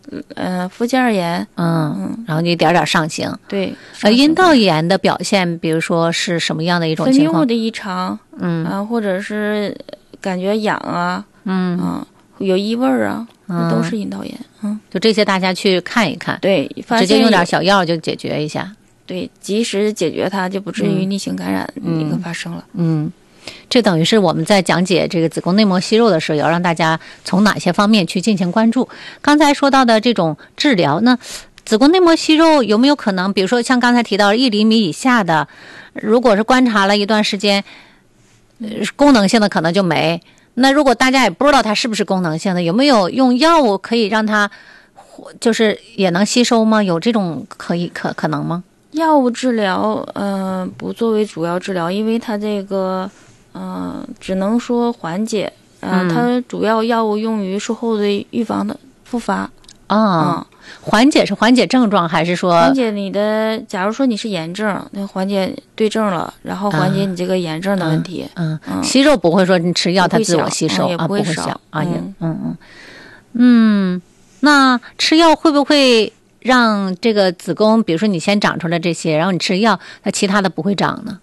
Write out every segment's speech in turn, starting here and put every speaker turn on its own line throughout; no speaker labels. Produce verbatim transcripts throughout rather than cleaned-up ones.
呃附件炎，
嗯，嗯然后就一点点上行。
对，
呃，阴道炎的表现，比如说是什么样的一种情况？
分泌物的异常，
嗯
啊，或者是感觉痒啊，
嗯
啊，有异味啊，
嗯，
都是阴道炎。嗯，
就这些大家去看一看，
对，
直接用点小药就解决一下。
对，及时解决它，就不至于逆行感染那个发生了。
嗯。嗯这等于是我们在讲解这个子宫内膜息肉的时候，也要让大家从哪些方面去进行关注。刚才说到的这种治疗呢，子宫内膜息肉有没有可能，比如说像刚才提到一厘米以下的，如果是观察了一段时间，呃、功能性的可能就没。那如果大家也不知道它是不是功能性的，有没有用药物可以让它就是也能吸收吗？有这种可以可可能吗？
药物治疗，呃，不作为主要治疗，因为它这个。嗯、呃，只能说缓解，呃、嗯，它主要药物用于术后的预防的复发。
啊、嗯，缓解是缓解症状，还是说
缓解你的？假如说你是炎症，那缓解对症了，然后缓解你这个炎症的问题。
嗯，嗯嗯息肉不会说你吃药它自我吸收、
嗯、也不会
小啊，
嗯
也嗯嗯嗯，那吃药会不会让这个子宫，比如说你先长出来这些，然后你吃药，它其他的不会长呢？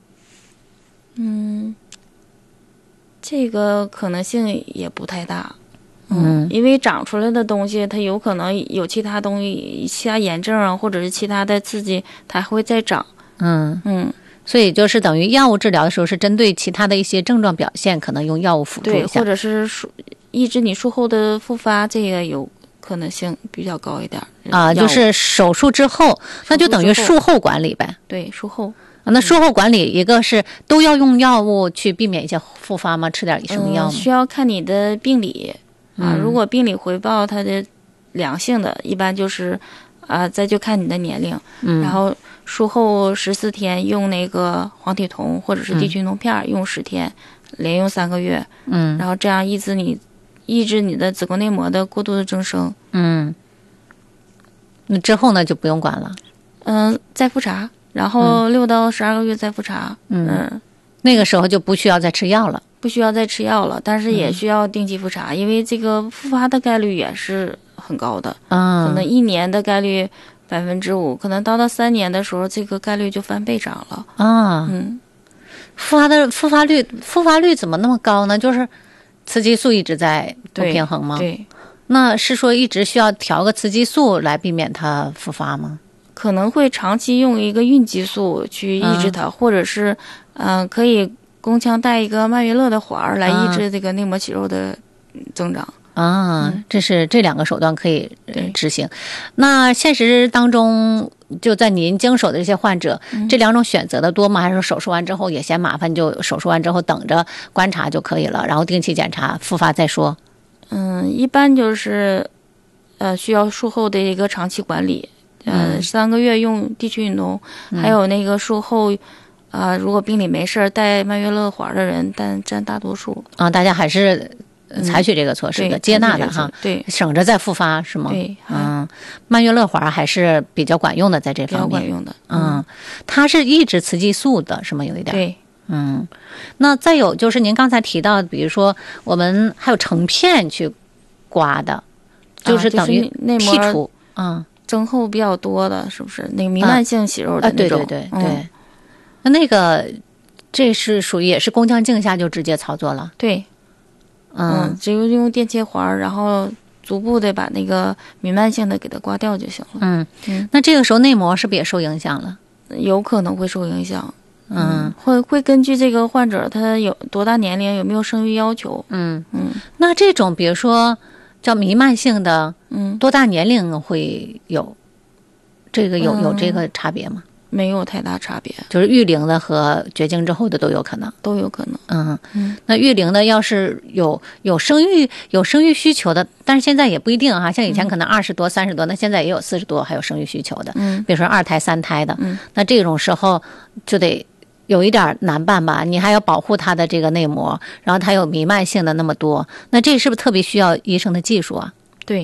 嗯，这个可能性也不太大，嗯，因为长出来的东西，它有可能有其他东西，其他炎症啊，或者是其他的刺激，它还会再长，
嗯
嗯，
所以就是等于药物治疗的时候，是针对其他的一些症状表现，可能用药物辅助一下，
对，或者是术抑制你术后的复发，这个有可能性比较高一点
啊，就是手术之后，那就等于术后管理呗，
对，术后。
那术后管理一个是都要用药物去避免一些复发吗？吃点什么药吗？
嗯、需要看你的病理啊，如果病理回报它的良性的，一般就是啊，再就看你的年龄，
嗯，
然后术后十四天用那个黄体酮或者是地区酮片、嗯、用十天，连用三个月，
嗯，
然后这样抑制你抑制你的子宫内膜的过度的增生，
嗯，那之后呢就不用管了，
嗯、呃，再复查。然后六到十二个月再复查，
嗯，嗯那个时候就不需要再吃药了，
不需要再吃药了，但是也需要定期复查，嗯、因为这个复发的概率也是很高的，
嗯，
可能一年的概率百分之五，可能到到三年的时候，这个概率就翻倍涨了
啊，
嗯，
复发的复发率复发率怎么那么高呢？就是雌激素一直在不平衡吗？
对，对
那是说一直需要调个雌激素来避免它复发吗？
可能会长期用一个孕激素去抑制它，嗯、或者是，嗯、呃，可以宫腔带一个曼月乐的环来抑制这个内膜息肉的增长。
啊，
嗯、
这是这两个手段可以执行。那现实当中，就在您经手的这些患者，嗯、这两种选择的多吗？还是说手术完之后也嫌麻烦，就手术完之后等着观察就可以了，然后定期检查，复发再说？
嗯，一般就是，呃，需要术后的一个长期管理。呃，
嗯、
三个月用地区运动，
嗯、
还有那个术后，啊、呃，如果病理没事带曼月乐环的人，但占大多数
啊，大家还是采取这个措施的，
嗯、
接纳的哈，
对，
省着再复发是吗？
对，
嗯，曼月乐环还是比较管用的，在这方面
比较管用的，
嗯，嗯它是抑制雌激素的，是吗？有一点，
对，
嗯，那再有就是您刚才提到，比如说我们还有成片去刮的，就是等于剔除，
啊、嗯。增厚比较多的，是不是那个弥漫性息肉的那种？
啊，对对对对。那、嗯、那个，这是属于也是宫腔镜下就直接操作了。
对，嗯，嗯只有用电切环，然后逐步的把那个弥漫性的给它刮掉就行了。
嗯嗯。那这个时候内膜是不是也受影响了？
有可能会受影响。
嗯，
嗯会会根据这个患者他有多大年龄，有没有生育要求。
嗯
嗯。
那这种比如说。叫弥漫性的，
嗯，
多大年龄会有？这个有有这个差别吗？
没有太大差别，
就是育龄的和绝经之后的都有可能，
都有可能。
嗯嗯，那育龄的要是有有生育有生育需求的，但是现在也不一定哈，像以前可能二十多、三十多，那现在也有四十多还有生育需求的，
嗯，
比如说二胎、三胎的，
嗯，
那这种时候就得。有一点难办吧，你还要保护它的这个内膜，然后它有弥漫性的那么多，那这是不是特别需要医生的技术啊？
对，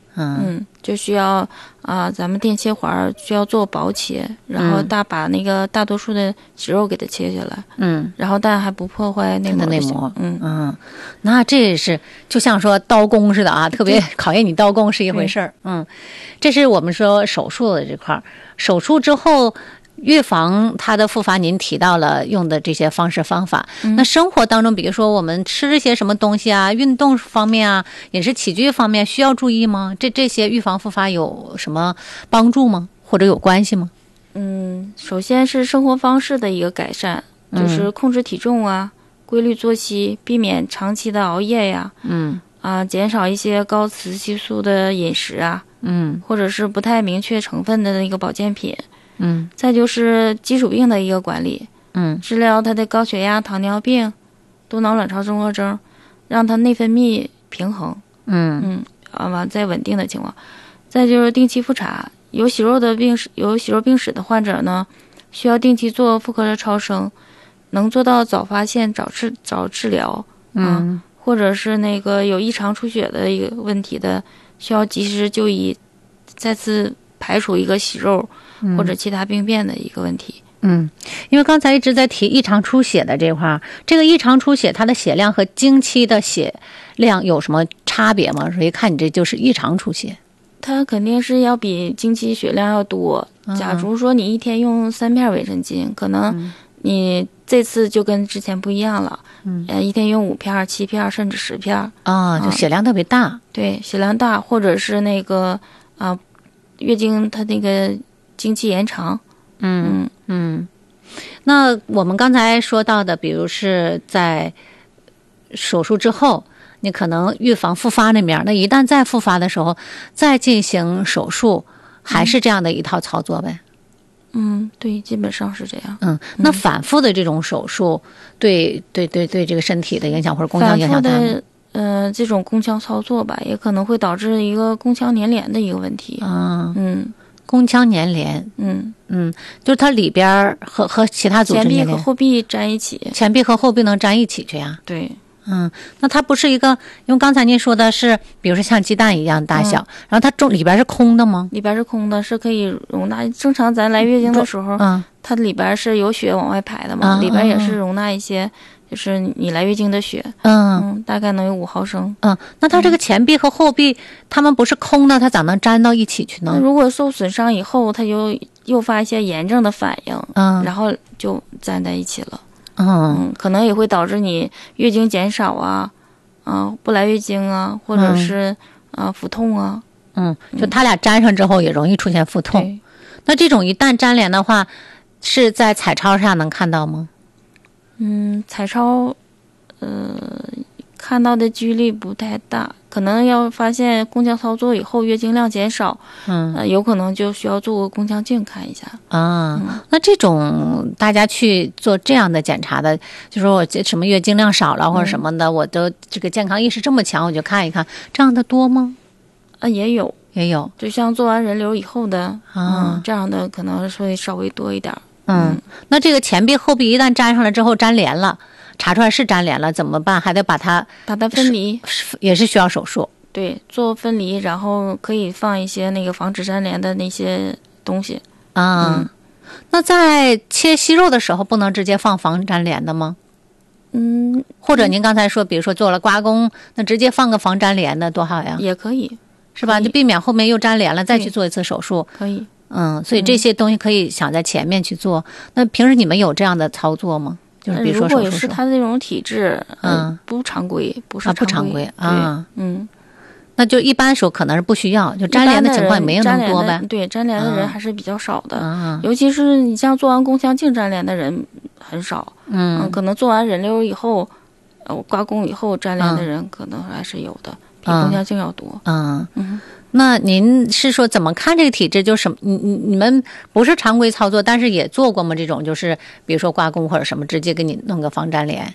嗯
嗯，就需要啊、咱们电切环需要做薄切，然后大把那个大多数的息肉给它切下来，
嗯，
然后但还不破坏内膜
它的内膜，
嗯
嗯，那这也是就像说刀工似的啊，特别考验你刀工是一回事儿。嗯，这是我们说手术的这块儿，手术之后。预防它的复发，您提到了用的这些方式方法。
嗯、
那生活当中，比如说我们吃些什么东西啊，运动方面啊，饮食起居方面需要注意吗？这这些预防复发有什么帮助吗？或者有关系吗？
嗯，首先是生活方式的一个改善，就是控制体重啊，嗯、规律作息，避免长期的熬夜呀，
嗯
啊，减少一些高雌激素的饮食啊，
嗯，
或者是不太明确成分的一个保健品。
嗯，
再就是基础病的一个管理，
嗯，
治疗他的高血压、糖尿病、多囊卵巢综合征，让他内分泌平衡，
嗯
嗯，啊完在稳定的情况。再就是定期复查，有息肉的病史、有息肉病史的患者呢，需要定期做妇科的超声，能做到早发现、早治、早治疗，
嗯，
啊、或者是那个有异常出血的一个问题的，需要及时就医，再次排除一个息肉。或者其他病变的一个问题。
嗯，因为刚才一直在提异常出血的这块儿，这个异常出血它的血量和经期的血量有什么差别吗？所以看你这就是异常出血，
它肯定是要比经期血量要多。假如说你一天用三片维生巾，可能你这次就跟之前不一样了。嗯，一天用五片、七片甚至十片
啊、哦，就血量特别大。
嗯、对，血量大，或者是那个啊、呃，月经它那个。经期延长，
嗯嗯，那我们刚才说到的，比如是在手术之后，你可能预防复发那面，那一旦再复发的时候，再进行手术，还是这样的一套操作呗？
嗯，对，基本上是这样。
嗯，那反复的这种手术，对对对对这个身体的影响或者宫腔影响大吗？
呃，这种宫腔操作吧，也可能会导致一个宫腔粘连的一个问题。
啊，
嗯。
宫腔粘连，
嗯
嗯，就是它里边和和其他组织
前壁和后壁粘一起，
前壁和后壁能粘一起去呀？
对，
嗯，那它不是一个，因为刚才您说的是，比如说像鸡蛋一样大小，嗯、然后它中里边是空的吗？
里边是空的，是可以容纳。正常咱来月经的时候，
嗯，
它里边是有血往外排的嘛，嗯、里边也是容纳一些。就是你来月经的血，
嗯
嗯，大概能有五毫升，
嗯，那它这个前壁和后壁，它们不是空的，它咋能粘到一起去呢？
那如果受损伤以后，它就诱发一些炎症的反应，
嗯，
然后就粘在一起了，
嗯
嗯，可能也会导致你月经减少啊，啊，不来月经啊，或者是、嗯、啊腹痛啊，
嗯，就它俩粘上之后也容易出现腹痛。
嗯、
那这种一旦粘连的话，是在彩超上能看到吗？
嗯，彩超，呃，看到的几率不太大，可能要发现宫腔操作以后月经量减少，
嗯、
呃，有可能就需要做个宫腔镜看一下
啊、嗯。那这种大家去做这样的检查的，就说我什么月经量少了或者什么的，嗯、我都这个健康意识这么强，我就看一看，这样的多吗？
啊，也有，
也有，
就像做完人流以后的
啊、
嗯，这样的可能会稍微多一点。
嗯，那这个前壁后壁一旦粘上了之后粘连了，查出来是粘连了，怎么办？还得把它
把它分离，
也是需要手术。
对，做分离，然后可以放一些那个防止粘连的那些东西
啊、嗯。那在切息肉的时候，不能直接放防粘连的吗？
嗯，
或者您刚才说，比如说做了刮宫，那直接放个防粘连的多好呀？
也可以，
是吧？就避免后面又粘连了，再去做一次手术。
可以。
嗯，所以这些东西可以想在前面去做。嗯、那平时你们有这样的操作吗？就是比如说手术，
如果是他这种体质，
嗯，
不常规，不是
啊，不常规啊，
嗯，
那就一般时候可能是不需要，就粘连的情况也没有那么多呗。
对，粘连的人还是比较少的，
嗯、
尤其是你像做完宫腔镜粘连的人很少，
嗯，
嗯可能做完人流以后，呃，刮宫以后粘连的人可能还是有的，嗯、比宫腔镜要多。
嗯
嗯。
那您是说怎么看这个体质？就是什么？你你你们不是常规操作，但是也做过吗？这种就是比如说刮宫或者什么，直接给你弄个防粘连。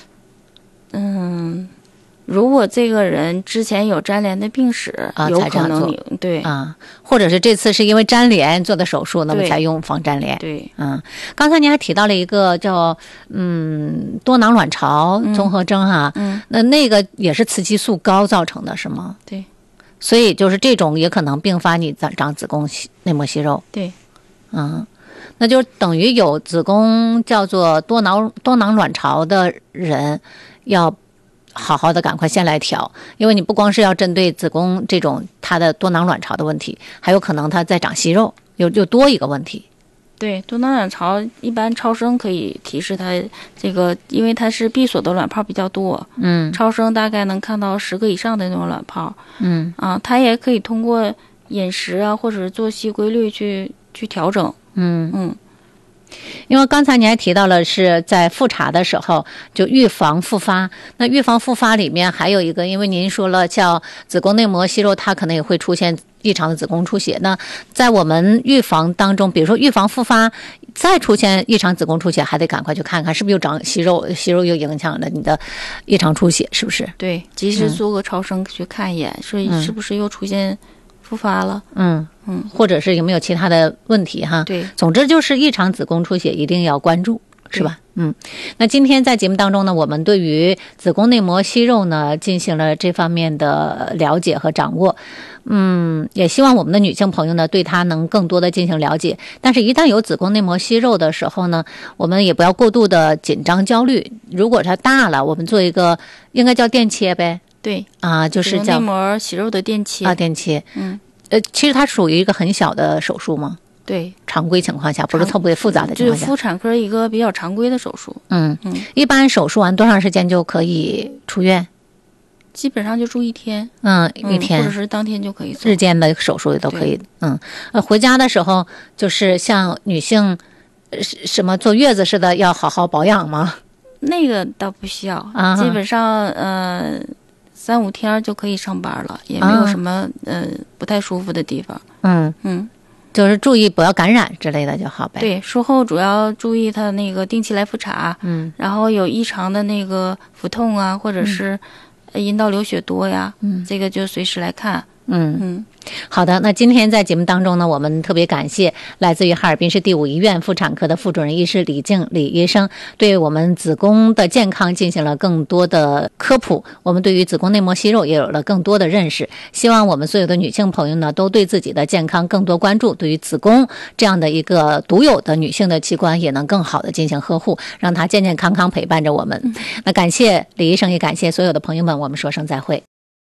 嗯，如果这个人之前有粘连的病史，
啊、
有可能你对
啊，或者是这次是因为粘连做的手术，那么才用防粘连。
对，
嗯，刚才您还提到了一个叫嗯多囊卵巢综合征哈、啊，
嗯，
那那个也是雌激素高造成的，是吗？
对。
所以就是这种也可能并发你长长子宫内膜息肉。
对，
嗯，那就等于有子宫叫做多囊多囊卵巢的人要好好的赶快先来调，因为你不光是要针对子宫这种它的多囊卵巢的问题，还有可能它在长息肉，又又多一个问题。
对，多囊卵巢一般超声可以提示它这个，因为它是闭锁的卵泡比较多，
嗯，
超声大概能看到十个以上的那种卵泡，
嗯
啊，它也可以通过饮食啊或者是作息规律去去调整，
嗯
嗯。
因为刚才你还提到了是在复查的时候就预防复发，那预防复发里面还有一个，因为您说了叫子宫内膜息肉，它可能也会出现异常的子宫出血。那在我们预防当中，比如说预防复发再出现异常子宫出血，还得赶快去看看是不是又长息肉，息肉又影响了你的异常出血，是不是？
对，及时做个超声去看一眼，说、嗯、是不是又出现复发了？
嗯
嗯，
或者是有没有其他的问题哈？
对，
总之就是异常子宫出血一定要关注，是吧？嗯，那今天在节目当中呢，我们对于子宫内膜息肉呢进行了这方面的了解和掌握。嗯，也希望我们的女性朋友呢对它能更多的进行了解。但是，一旦有子宫内膜息肉的时候呢，我们也不要过度的紧张焦虑。如果它大了，我们做一个应该叫电切呗。
对
啊，就是叫
内膜息肉的电切
啊，电切。
嗯。
呃，其实它属于一个很小的手术吗？
对，
常规情况下，不是特别复杂的情况下，
就是妇产科一个比较常规的手术。
嗯
嗯，
一般手术完多长时间就可以出院？
基本上就住一天，
嗯，一天，
嗯、或者是当天就可以走。
日间的手术也都可以。嗯，呃，回家的时候就是像女性，呃，什么坐月子似的，要好好保养吗？
那个倒不需要，
啊、
基本上呃。三五天就可以上班了，也没有什么、啊、呃不太舒服的地方。
嗯
嗯，
就是注意不要感染之类的就好呗。
对，术后主要注意他那个定期来复查，
嗯，
然后有异常的那个腹痛啊，或者是阴道流血多呀，
嗯，
这个就随时来看。
嗯
嗯，
好的。那今天在节目当中呢，我们特别感谢来自于哈尔滨市第五医院妇产科的副主任医师李静李医生，对我们子宫的健康进行了更多的科普，我们对于子宫内膜息肉也有了更多的认识。希望我们所有的女性朋友呢，都对自己的健康更多关注，对于子宫这样的一个独有的女性的器官，也能更好的进行呵护，让它健健康康陪伴着我们。嗯、那感谢李医生，也感谢所有的朋友们，我们说声再会。